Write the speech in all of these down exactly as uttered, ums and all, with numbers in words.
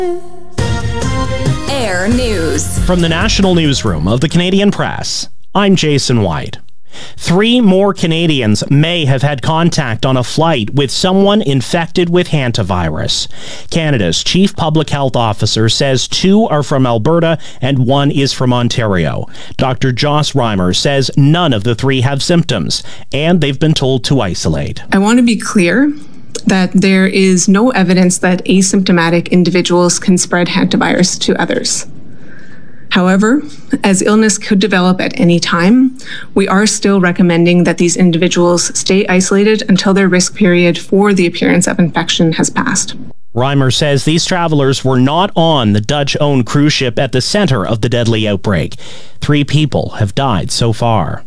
Air News. From the National Newsroom of the Canadian Press, I'm Jason White. Three more Canadians may have had contact on a flight with someone infected with hantavirus. Canada's chief public health officer says two are from Alberta and one is from Ontario. Doctor Joss Reimer says none of the three have symptoms, and they've been told to isolate. I want to be clear that there is no evidence that asymptomatic individuals can spread hantavirus to others. However, as illness could develop at any time, we are still recommending that these individuals stay isolated until their risk period for the appearance of infection has passed. Reimer says these travelers were not on the Dutch-owned cruise ship at the center of the deadly outbreak. Three people have died so far.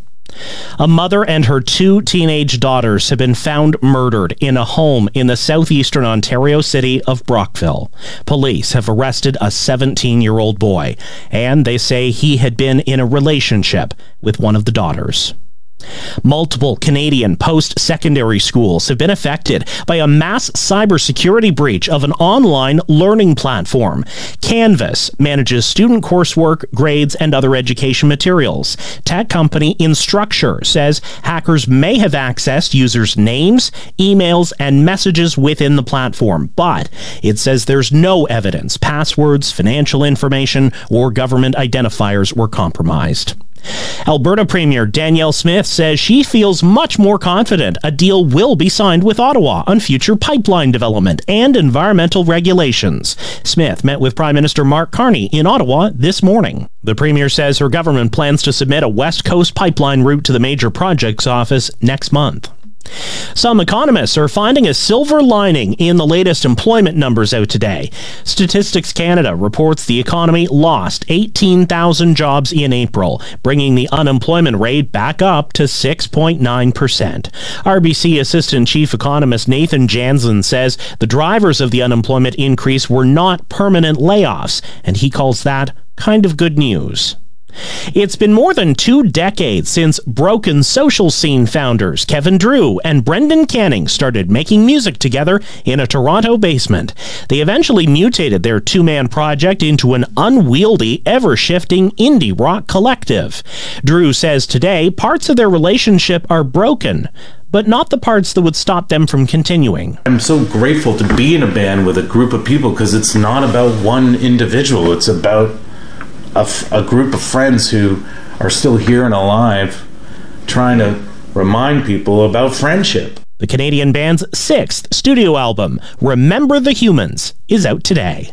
A mother and her two teenage daughters have been found murdered in a home in the southeastern Ontario city of Brockville. Police have arrested a seventeen-year-old boy, and they say he had been in a relationship with one of the daughters. Multiple Canadian post-secondary schools have been affected by a mass cybersecurity breach of an online learning platform. Canvas manages student coursework, grades, and other education materials. Tech company Instructure says hackers may have accessed users' names, emails, and messages within the platform, but it says there's no evidence passwords, financial information, or government identifiers were compromised. Alberta Premier Danielle Smith says she feels much more confident a deal will be signed with Ottawa on future pipeline development and environmental regulations. Smith met with Prime Minister Mark Carney in Ottawa this morning. The Premier says her government plans to submit a West Coast pipeline route to the Major Projects Office next month. Some economists are finding a silver lining in the latest employment numbers out today. Statistics Canada reports the economy lost eighteen thousand jobs in April, bringing the unemployment rate back up to six point nine percent. R B C Assistant Chief Economist Nathan Jansen says the drivers of the unemployment increase were not permanent layoffs, and he calls that kind of good news. It's been more than two decades since Broken Social Scene founders Kevin Drew and Brendan Canning started making music together in a Toronto basement. They eventually mutated their two-man project into an unwieldy, ever-shifting indie rock collective. Drew says today parts of their relationship are broken, but not the parts that would stop them from continuing. I'm so grateful to be in a band with a group of people because it's not about one individual. It's about A, f- a group of friends who are still here and alive, trying to remind people about friendship. The Canadian band's sixth studio album, Remember the Humans, is out today.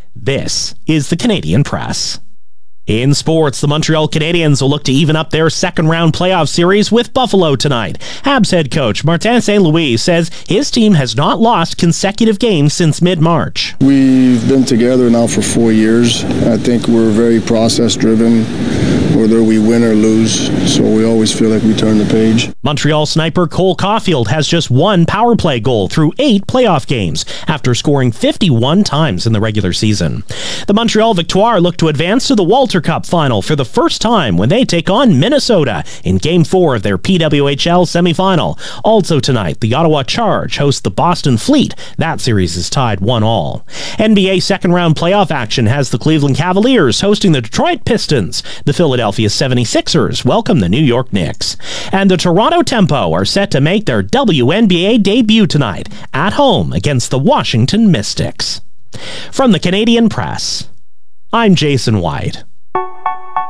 This is the Canadian Press. In sports, the Montreal Canadiens will look to even up their second-round playoff series with Buffalo tonight. Habs head coach Martin Saint Louis says his team has not lost consecutive games since mid-March. We've been together now for four years. I think we're very process-driven, whether we win or lose, so we always feel like we turn the page. Montreal sniper Cole Caulfield has just one power play goal through eight playoff games after scoring fifty-one times in the regular season. The Montreal Victoire look to advance to the Walter Cup final for the first time when they take on Minnesota in Game four of their P W H L semifinal. Also tonight, the Ottawa Charge host the Boston Fleet. That series is tied one all. N B A second-round playoff action has the Cleveland Cavaliers hosting the Detroit Pistons. The Philadelphia seventy-sixers welcome the New York Knicks. And the Toronto Tempo are set to make their W N B A debut tonight at home against the Washington Mystics. From the Canadian Press, I'm Jason White.